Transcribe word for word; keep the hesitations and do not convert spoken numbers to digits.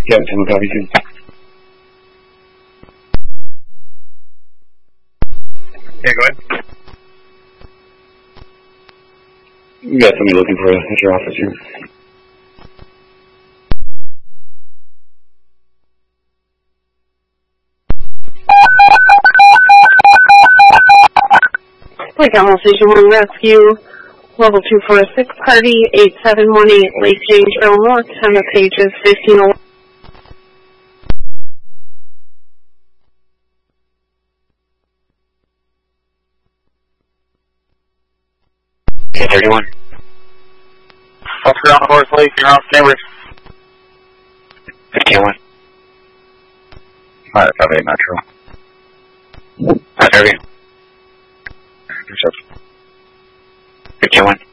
Yeah, ten one copy two. Yeah, go ahead. You got somebody looking for you at your office here. Lake Alamo Station one Rescue, level two four six, party eight seven one eight, Lake James Trail North, time of pages fifteen oh one. Okay, thirty-one. Officer on the Forest Lake, your house, Cambridge. fifteen one. Alright, five eight Metro. Five thirty. fifteen one.